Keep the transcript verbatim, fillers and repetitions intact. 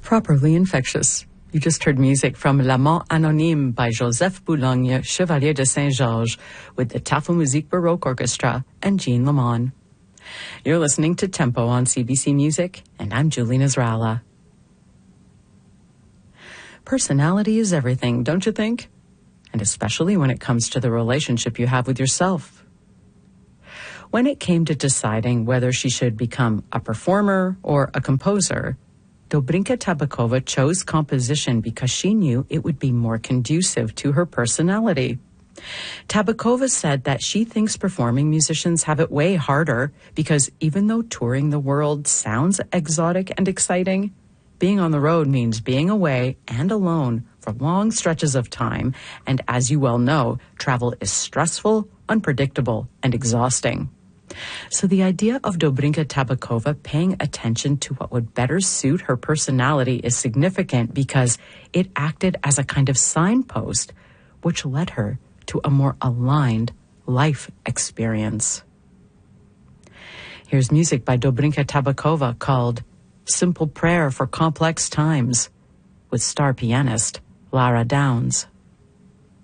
Properly infectious. You just heard music from L'Amant Anonyme by Joseph Boulogne, Chevalier de Saint-Georges, with the Tafu Musique Baroque Orchestra and Jean Lamont. You're listening to Tempo on C B C Music, and I'm Julie Nasrallah. Personality is everything, don't you think? And especially when it comes to the relationship you have with yourself. When it came to deciding whether she should become a performer or a composer, Dobrinka Tabakova chose composition because she knew it would be more conducive to her personality. Tabakova said that she thinks performing musicians have it way harder because even though touring the world sounds exotic and exciting, being on the road means being away and alone for long stretches of time, and as you well know, travel is stressful, unpredictable, and exhausting. So the idea of Dobrinka Tabakova paying attention to what would better suit her personality is significant because it acted as a kind of signpost which led her to a more aligned life experience. Here's music by Dobrinka Tabakova called Simple Prayer for Complex Times with star pianist Lara Downs.